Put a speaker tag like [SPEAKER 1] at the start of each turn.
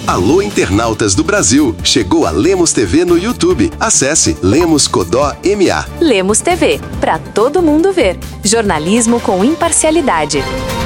[SPEAKER 1] Alô, internautas do Brasil! Chegou a Lemos TV no YouTube. Acesse Lemos Codó MA.
[SPEAKER 2] Lemos TV, para todo mundo ver. Jornalismo com imparcialidade.